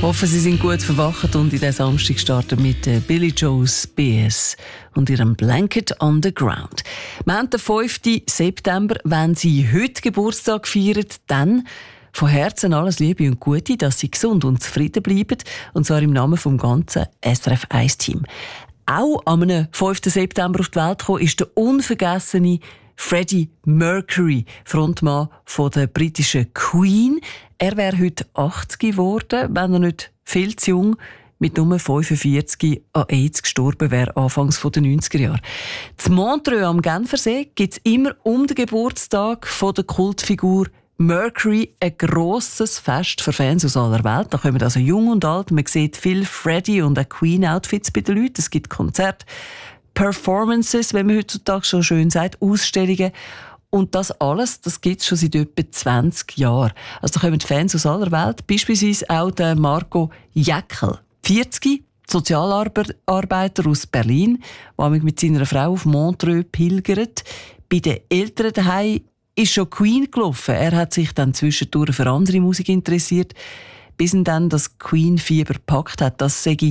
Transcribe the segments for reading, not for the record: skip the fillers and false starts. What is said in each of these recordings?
Hoffe, Sie sind gut verwacht und in diesen Samstag starten mit Billy Joe Spears und ihrem Blanket on the Ground. Wir haben den 5. September. Wenn Sie heute Geburtstag feiern, dann von Herzen alles Liebe und Gute, dass Sie gesund und zufrieden bleiben. Und zwar im Namen vom ganzen SRF 1-Team. Auch am 5. September auf die Welt gekommen ist der unvergessene Freddie Mercury, Frontmann von der britischen Queen. Er wäre heute 80 geworden, wenn er nicht viel zu jung mit nur 45 an AIDS gestorben wäre, anfangs der 90er Jahre. In Montreux am Genfersee gibt es immer um den Geburtstag von der Kultfigur Mercury ein grosses Fest für Fans aus aller Welt. Da kommen also jung und alt. Man sieht viele Freddie- und auch Queen-Outfits bei den Leuten. Es gibt Konzerte, Performances, wie man heutzutage schon schön sagt, Ausstellungen. Und das alles, das gibt es schon seit etwa 20 Jahren. Also da kommen Fans aus aller Welt, beispielsweise auch der Marco Jäckel, 40, Sozialarbeiter aus Berlin, der mit seiner Frau auf Montreux pilgert. Bei den Eltern daheim ist schon Queen gelaufen. Er hat sich dann zwischendurch für andere Musik interessiert, bis ihn dann das Queen-Fieber gepackt hat. Das sei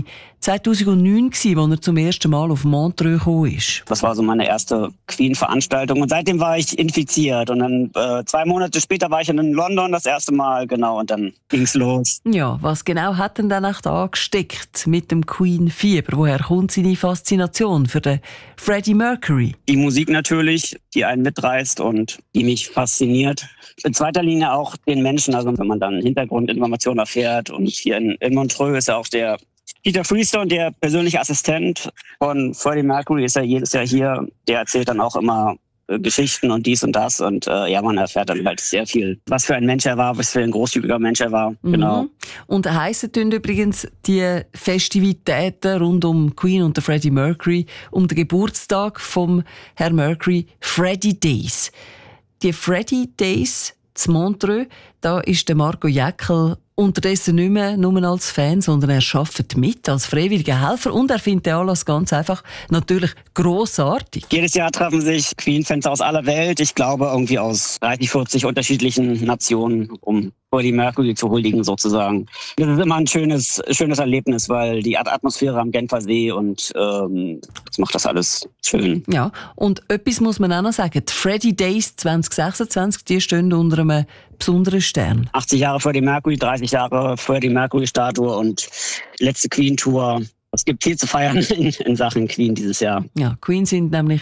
2009 gewesen, als er zum ersten Mal auf Montreux gekommen ist. Das war so meine erste Queen-Veranstaltung und seitdem war ich infiziert. Und dann 2 Monate später war ich in London das erste Mal, genau, und dann ging's los. Ja, was genau hat denn dann echt angesteckt mit dem Queen-Fieber? Woher kommt seine Faszination für den Freddie Mercury? Die Musik natürlich, die einen mitreißt und die mich fasziniert. In zweiter Linie auch den Menschen, also wenn man dann Hintergrundinformationen erfährt. Und hier in Montreux ist ja auch der Peter Freestone, der persönliche Assistent von Freddie Mercury, ist ja jedes Jahr hier. Der erzählt dann auch immer Geschichten und dies und das. Und man erfährt dann halt sehr viel, was für ein Mensch er war, was für ein großzügiger Mensch er war. Genau. Und heissen übrigens die Festivitäten rund um Queen und den Freddie Mercury, um den Geburtstag vom Herrn Mercury, Freddie Days. Die Freddie Days zu Montreux, da ist der Marco Jäckel unterdessen nicht mehr nur als Fan, sondern er arbeitet mit als freiwilliger Helfer und er findet den Anlass ganz einfach natürlich grossartig. Jedes Jahr treffen sich Queen-Fans aus aller Welt, ich glaube irgendwie aus 30, 40 unterschiedlichen Nationen, um Freddie Mercury zu huldigen sozusagen. Das ist immer ein schönes Erlebnis, weil die Atmosphäre am Genfersee und das macht das alles schön. Ja, und etwas muss man auch noch sagen, die Freddie Days 2026, die stehen unter einem besonderen Stern. 80 Jahre Freddie Mercury, 30 Jahre Freddie Mercury-Statue und letzte Queen-Tour. Es gibt viel zu feiern in Sachen Queen dieses Jahr. Ja, Queen sind nämlich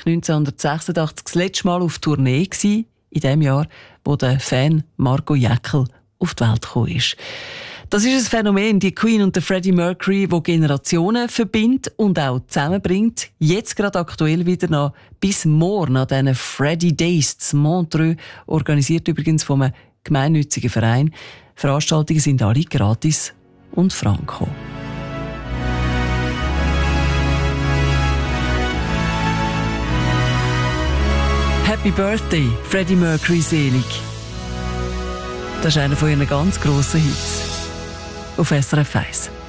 1986 das letzte Mal auf Tournee gewesen, in dem Jahr, wo der Fan Marco Jäckel auf die Welt gekommen ist. Das ist ein Phänomen, die Queen und der Freddie Mercury, das Generationen verbindet und auch zusammenbringt. Jetzt gerade aktuell wieder noch bis morgen an diesen Freddie Days zu Montreux, organisiert übrigens vom gemeinnützigen Verein. Veranstaltungen sind alle gratis und franko. Happy Birthday, Freddie Mercury selig. Das ist einer von ihren ganz grossen Hits auf SRF 1.